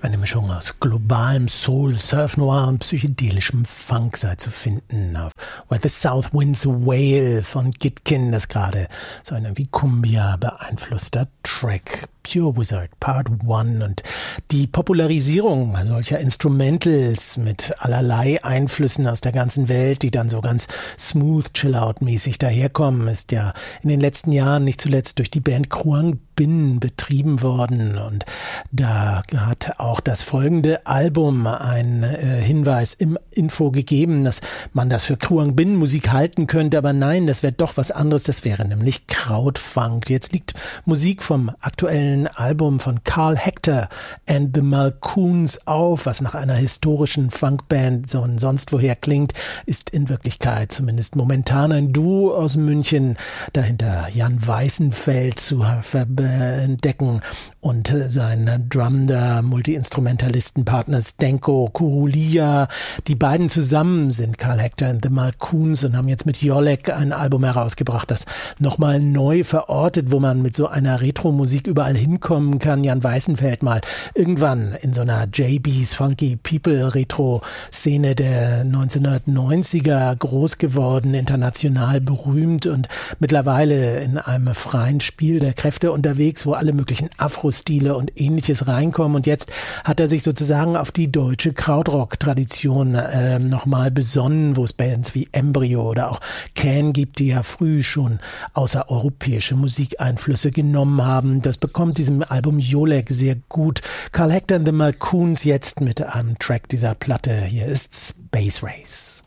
Eine Mischung aus globalem Soul, Surf Noir und psychedelischem Funk sei zu finden auf Where the South Winds Wail von Gitkin, das gerade so ein wie Cumbia beeinflusster Track. Pure Wizard Part 1 und die Popularisierung solcher Instrumentals mit allerlei Einflüssen aus der ganzen Welt, die dann so ganz smooth, chill-out-mäßig daherkommen, ist ja in den letzten Jahren nicht zuletzt durch die Band Kruang Bin betrieben worden und da hat auch das folgende Album einen Hinweis im Info gegeben, dass man das für Kruang Bin Musik halten könnte, aber nein, das wäre doch was anderes, das wäre nämlich Krautfunk. Jetzt liegt Musik vom aktuellen Album von Carl Hector and the Malcoons auf, was nach einer historischen Funkband so und sonst woher klingt, ist in Wirklichkeit zumindest momentan ein Duo aus München, dahinter Jan Weißenfeld zu entdecken und sein Drummer, Multi-Instrumentalistenpartner Stenko Kurulia. Die beiden zusammen sind Carl Hector and the Malcoons und haben jetzt mit Jolek ein Album herausgebracht, das nochmal neu verortet, wo man mit so einer Retro-Musik überall hinkommen kann. Jan Weißenfeld mal irgendwann in so einer JB's Funky People Retro-Szene der 1990er groß geworden, international berühmt und mittlerweile in einem freien Spiel der Kräfte unterwegs, wo alle möglichen Afro-Stile und Ähnliches reinkommen. Und jetzt hat er sich sozusagen auf die deutsche Krautrock-Tradition nochmal besonnen, wo es Bands wie Embryo oder auch Can gibt, die ja früh schon außereuropäische Musikeinflüsse genommen haben. Das bekommt diesem Album Jolek sehr gut. Carl Hector and the Malcoons jetzt mit einem Track dieser Platte. Hier ist Space Race.